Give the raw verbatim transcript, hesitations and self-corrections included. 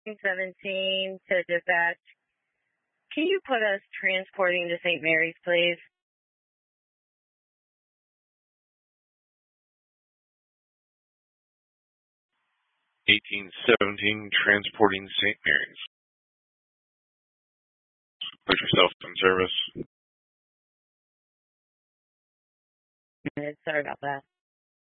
seventeen to dispatch. Can you put us transporting to Saint Mary's, please? eighteen seventeen, transporting Saint Mary's. Put yourself in service. Sorry about that.